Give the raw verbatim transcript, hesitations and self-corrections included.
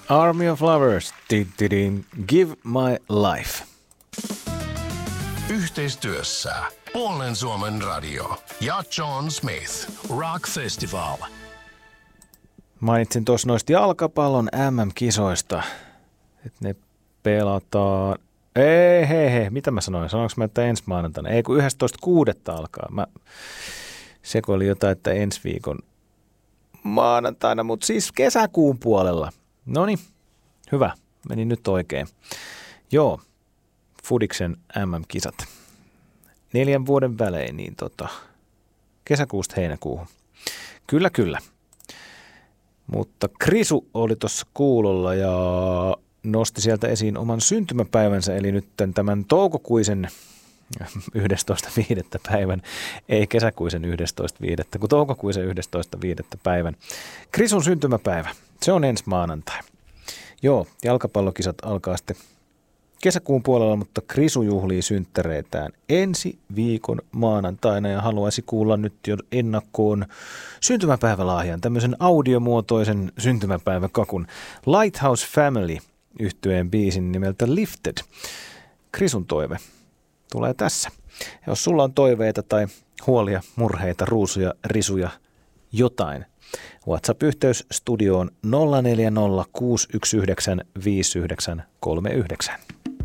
Army of Lovers, di-di-din, Give My Life. Yhteistyössä Puolen Suomen Radio ja John Smith Rock Festival. Mainitsin tuossa noista jalkapallon M M-kisoista, että ne pelataan. Ei, hei, hei, mitä mä sanoin? Sanoinko mä, että ensi maanantaina? Ei, kun yhdestoista kuudetta alkaa. Mä sekoilin jotain, että ensi viikon maanantaina, mutta siis kesäkuun puolella. Noniin, hyvä. Meni nyt oikein. Joo, Fudiksen M M-kisat. Neljän vuoden välein, niin tota, kesäkuusta heinäkuuhun. Kyllä, kyllä. Mutta Krisu oli tuossa kuulolla ja nosti sieltä esiin oman syntymäpäivänsä, eli nyt tämän toukokuisen yhdestoista viidettä päivän, ei kesäkuisen yhdestoista viidettä, kun toukokuisen yhdestoista viidettä päivän. Krisun syntymäpäivä, se on ensi maanantai. Joo, jalkapallokisat alkaa sitten kesäkuun puolella, mutta Krisu juhlii synttäreitään ensi viikon maanantaina ja haluaisi kuulla nyt jo ennakkoon syntymäpäivälahjan, tämmöisen audiomuotoisen syntymäpäiväkakun Lighthouse Family -yhtyeen biisin nimeltä Lifted. Krisun toive tulee tässä. Ja jos sulla on toiveita tai huolia, murheita, ruusuja, risuja, jotain, WhatsApp-yhteys studioon nolla neljä nolla kuusi yksi yhdeksän viisi yhdeksän kolme yhdeksän.